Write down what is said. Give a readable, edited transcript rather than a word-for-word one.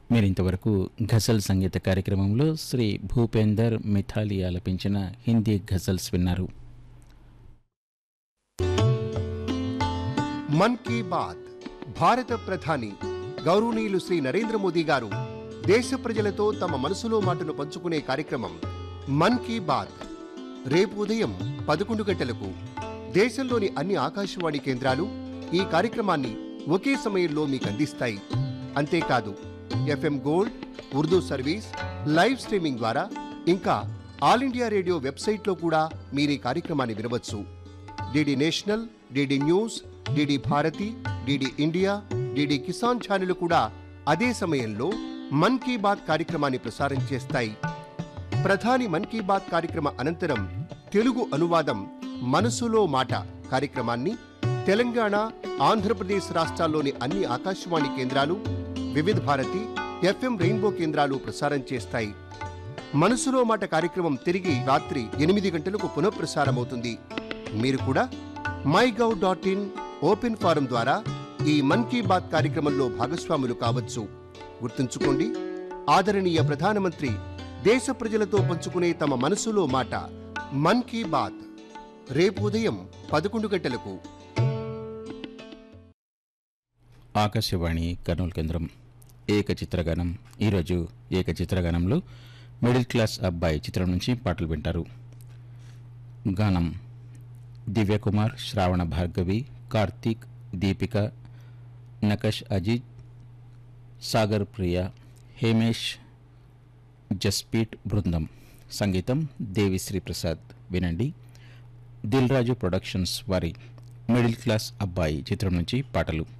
మీరింతవరకు ఘజల్ సంగీత కార్యక్రమంలో శ్రీ భూపేందర్ మిథాలి ఆలపించిన హిందీ ఘజల్స్ విన్నారు. మన్ కీ బాత్ భారత ప్రధాని గౌరవనీయులు శ్రీ నరేంద్ర మోదీ గారు దేశ ప్రజలతో తమ మనసులో మాటను పంచుకునే కార్యక్రమం మన్ కీ బాత్ రేపు ఉదయం 11 గంటలకు దేశంలోని అన్ని ఆకాశవాణి కేంద్రాలు ఈ కార్యక్రమాన్ని ఒకే సమయంలో మీకు అందిస్తాయి. అంతేకాదు FM gold, Urdu service, live streaming ద్వారా ఇంకా ఆల్ ఇండియా రేడియో వెబ్సైట్లో కూడా మీరు ఈ కార్యక్రమాన్ని వినవచ్చు. DD national, DD news, DD Bharati, DD India, DD Kisan ఛానళ్లు కూడా అదే సమయంలో మన్ కీ బాత్ కార్యక్రమాన్ని ప్రసారం చేస్తాయి. ప్రధాని మన్ కీ బాత్ కార్యక్రమ అనంతరం తెలుగు అనువాదం మనసులో మాట కార్యక్రమాన్ని తెలంగాణ, ఆంధ్రప్రదేశ్ రాష్ట్రాల్లోని అన్ని ఆకాశవాణి కేంద్రాలు, వివిధ భారతి, ఎఫ్ఎం రెయిన్బో కేంద్రాలు ప్రసారం చేస్తాయి. మనసులో మాట కార్యక్రమం తిరిగి రాత్రి 8 గంటలకు పునఃప్రసారమవుతుంది. మీరు కూడా mygov.in ఓపెన్ ఫారం ద్వారా ఈ మన్ కీ బాత్ కార్యక్రమంలో భాగస్వాములు కావచ్చు. గుర్తుంచుకోండి, ఆదరణీయ ప్రధానమంత్రి దేశ ప్రజలతో పంచుకునే తమ మనసులో మాట మన్ కీ బాత్ రేపు ఉదయం 11 గంటలకు. ఆకాశవాణి కర్నూలు కేంద్రం. ఏకచిత్రగానం. ఈరోజు ఏకచిత్రగానంలో మిడిల్ క్లాస్ అబ్బాయి చిత్రం నుంచి పాటలు వింటారు. గానం దివ్యకుమార్, శ్రావణ భార్గవి, కార్తీక్, దీపిక, నకష్ అజిత్, సాగర్ ప్రియ, హేమేష్, జస్పీట్ బృందం. సంగీతం దేవిశ్రీ ప్రసాద్. వినండి. దిల్ రాజు ప్రొడక్షన్స్ వారి మిడిల్ క్లాస్ అబ్బాయి చిత్రం నుంచి పాటలు.